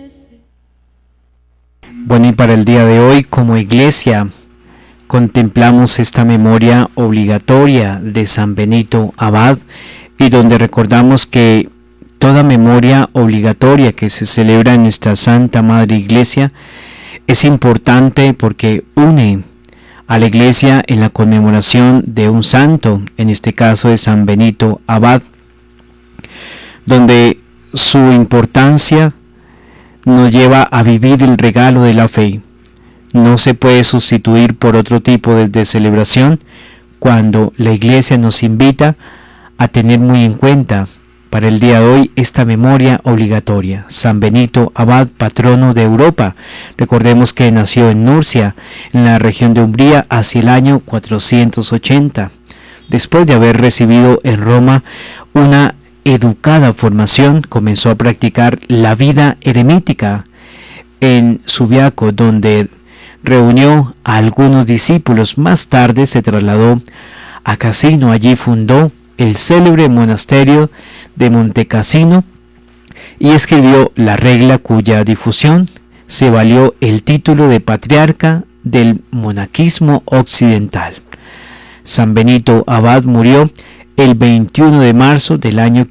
Bueno, y para el día de hoy, como iglesia, contemplamos esta memoria obligatoria de San Benito Abad, y donde recordamos que toda memoria obligatoria que se celebra en nuestra Santa Madre Iglesia es importante porque une a la Iglesia en la conmemoración de un santo, en este caso de San Benito Abad, donde su importancia nos lleva a vivir el regalo de la fe. No se puede sustituir por otro tipo de celebración cuando la Iglesia nos invita a tener muy en cuenta para el día de hoy esta memoria obligatoria. San Benito Abad, patrono de Europa. Recordemos que nació en Nurcia, en la región de Umbría, hacia el año 480, después de haber recibido en Roma una educada formación. Comenzó a practicar la vida eremítica en Subiaco, donde reunió a algunos discípulos. Más tarde se trasladó a Cassino. Allí fundó el célebre monasterio de Montecassino y escribió la regla cuya difusión se valió el título de patriarca del monaquismo occidental. San Benito Abad murió el 21 de marzo del año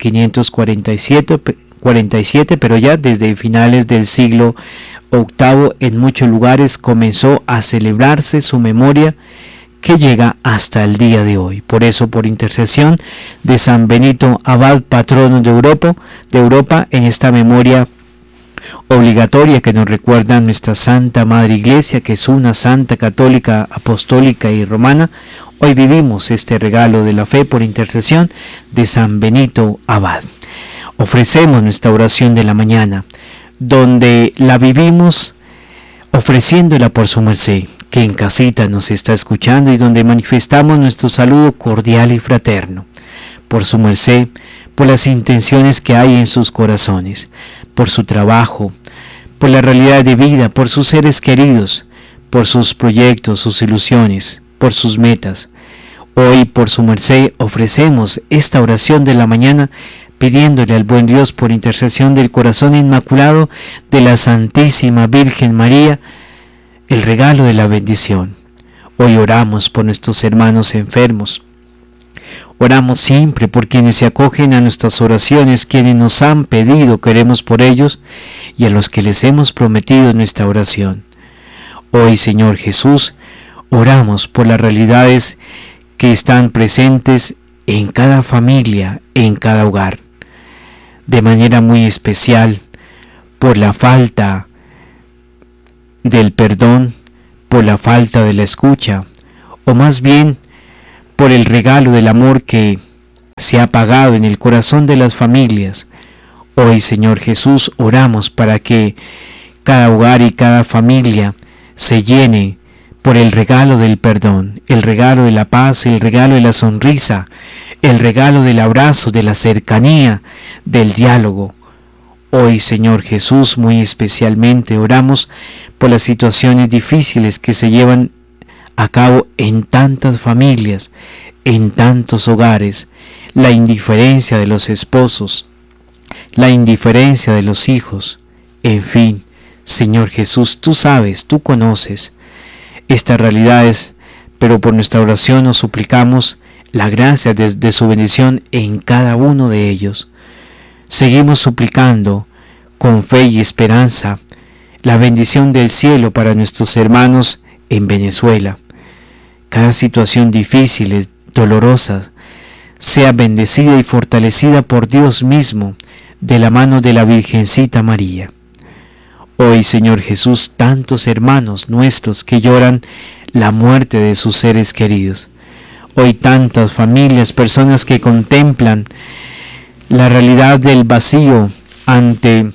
547, pero ya desde finales del siglo VIII en muchos lugares comenzó a celebrarse su memoria, que llega hasta el día de hoy. Por eso, por intercesión de San Benito Abad, patrono de Europa, en esta memoria obligatoria que nos recuerda nuestra Santa Madre Iglesia, que es una santa católica, apostólica y romana, hoy vivimos este regalo de la fe por intercesión de San Benito Abad. Ofrecemos nuestra oración de la mañana, donde la vivimos ofreciéndola por su merced, que en casita nos está escuchando, y donde manifestamos nuestro saludo cordial y fraterno, por su merced, por las intenciones que hay en sus corazones, por su trabajo, por la realidad de vida, por sus seres queridos, por sus proyectos, sus ilusiones, por sus metas. Hoy, por su merced, ofrecemos esta oración de la mañana, pidiéndole al buen Dios, por intercesión del corazón inmaculado de la Santísima Virgen María, el regalo de la bendición. Hoy oramos por nuestros hermanos enfermos. Oramos siempre por quienes se acogen a nuestras oraciones, quienes nos han pedido, queremos por ellos, y a los que les hemos prometido nuestra oración. Hoy, Señor Jesús, oramos por las realidades que están presentes en cada familia, en cada hogar. De manera muy especial, por la falta del perdón, por la falta de la escucha, o más bien por el regalo del amor que se ha apagado en el corazón de las familias. Hoy, Señor Jesús, oramos para que cada hogar y cada familia se llene por el regalo del perdón, el regalo de la paz, el regalo de la sonrisa, el regalo del abrazo, de la cercanía, del diálogo. Hoy, Señor Jesús, muy especialmente oramos por las situaciones difíciles que se llevan a cabo en tantas familias, en tantos hogares, la indiferencia de los esposos, la indiferencia de los hijos. En fin, Señor Jesús, tú sabes, tú conoces estas realidades, pero por nuestra oración nos suplicamos la gracia de su bendición en cada uno de ellos. Seguimos suplicando con fe y esperanza la bendición del cielo para nuestros hermanos en Venezuela. Cada situación difícil, dolorosa, sea bendecida y fortalecida por Dios mismo, de la mano de la Virgencita María. Hoy, Señor Jesús, tantos hermanos nuestros que lloran la muerte de sus seres queridos. Hoy tantas familias, personas que contemplan la realidad del vacío ante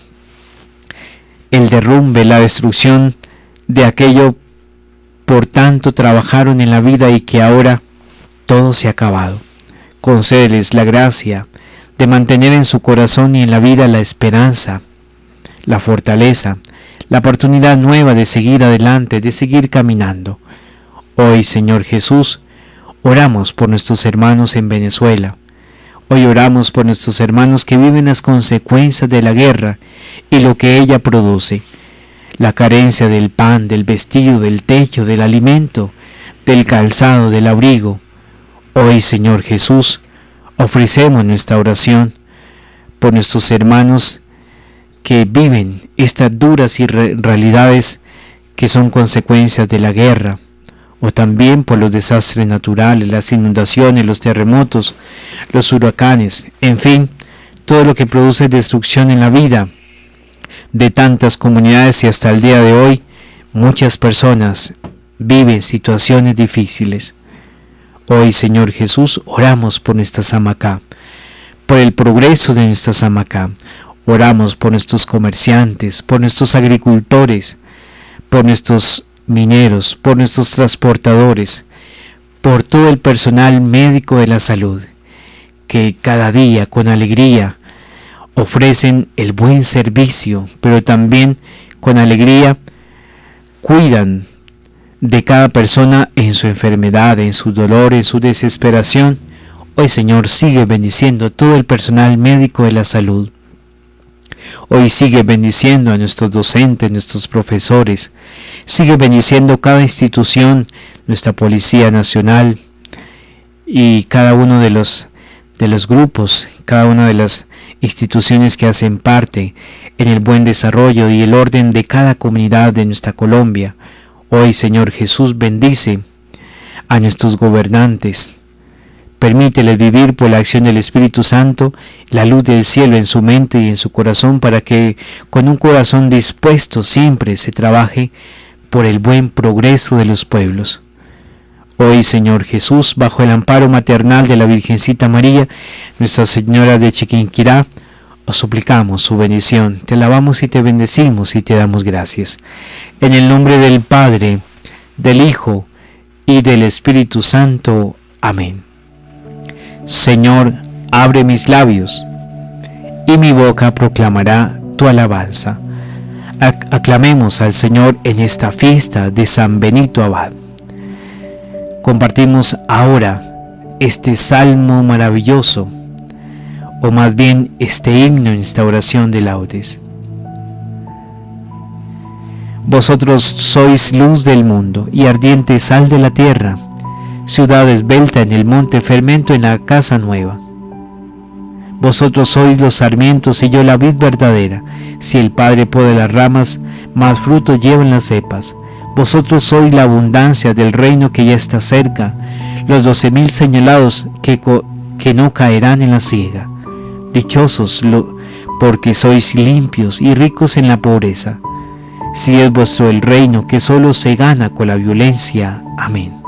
el derrumbe, la destrucción de aquello por tanto trabajaron en la vida y que ahora todo se ha acabado. Concédeles la gracia de mantener en su corazón y en la vida la esperanza, la fortaleza, la oportunidad nueva de seguir adelante, de seguir caminando. Hoy, Señor Jesús, oramos por nuestros hermanos en Venezuela. Hoy oramos por nuestros hermanos que viven las consecuencias de la guerra y lo que ella produce. La carencia del pan, del vestido, del techo, del alimento, del calzado, del abrigo. Hoy, Señor Jesús, ofrecemos nuestra oración por nuestros hermanos que viven estas duras realidades que son consecuencias de la guerra, o también por los desastres naturales, las inundaciones, los terremotos, los huracanes, en fin, todo lo que produce destrucción en la vida de tantas comunidades, y hasta el día de hoy muchas personas viven situaciones difíciles. Hoy, Señor Jesús, oramos por nuestra Samacá, por el progreso de nuestra Samacá. Oramos por nuestros comerciantes, por nuestros agricultores, por nuestros mineros, por nuestros transportadores, por todo el personal médico de la salud, que cada día con alegría ofrecen el buen servicio, pero también con alegría cuidan de cada persona en su enfermedad, en su dolor, en su desesperación. Hoy, Señor, sigue bendiciendo todo el personal médico de la salud. Hoy sigue bendiciendo a nuestros docentes, nuestros profesores. Sigue bendiciendo cada institución, nuestra Policía Nacional y cada uno de los grupos, cada una de las instituciones que hacen parte en el buen desarrollo y el orden de cada comunidad de nuestra Colombia. Hoy, Señor Jesús, bendice a nuestros gobernantes. Permíteles vivir por la acción del Espíritu Santo la luz del cielo en su mente y en su corazón, para que con un corazón dispuesto siempre se trabaje por el buen progreso de los pueblos. Hoy, Señor Jesús, bajo el amparo maternal de la Virgencita María, Nuestra Señora de Chiquinquirá, os suplicamos su bendición. Te alabamos y te bendecimos y te damos gracias. En el nombre del Padre, del Hijo y del Espíritu Santo. Amén. Señor, abre mis labios, y mi boca proclamará tu alabanza. Aclamemos al Señor en esta fiesta de San Benito Abad. Compartimos ahora este salmo maravilloso, o más bien este himno en esta oración de laudes. Vosotros sois luz del mundo y ardiente sal de la tierra, ciudad esbelta en el monte, fermento en la casa nueva. Vosotros sois los sarmientos y yo la vid verdadera. Si el Padre pode las ramas, más fruto llevan las cepas. Vosotros sois la abundancia del reino que ya está cerca, los 12,000 señalados que no caerán en la siega. Dichosos porque sois limpios y ricos en la pobreza. Si es vuestro el reino, que solo se gana con la violencia. Amén.